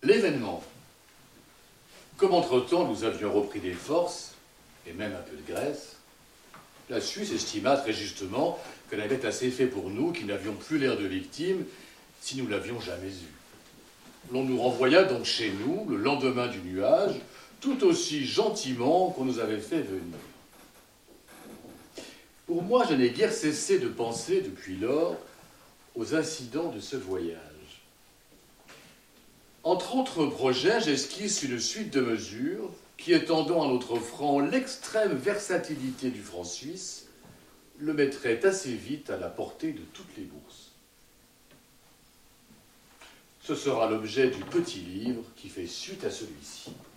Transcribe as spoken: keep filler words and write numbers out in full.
L'événement. Comme entre-temps nous avions repris des forces, et même un peu de graisse, la Suisse estima très justement qu'elle avait assez fait pour nous, qui n'avions plus l'air de victimes, si nous l'avions jamais eu. L'on nous renvoya donc chez nous, le lendemain du nuage, tout aussi gentiment qu'on nous avait fait venir. Pour moi, je n'ai guère cessé de penser, depuis lors, aux incidents de ce voyage. Entre autres projets, j'esquisse une suite de mesures qui, étendant à notre franc l'extrême versatilité du franc suisse, le mettrait assez vite à la portée de toutes les bourses. Ce sera l'objet du petit livre qui fait suite à celui-ci.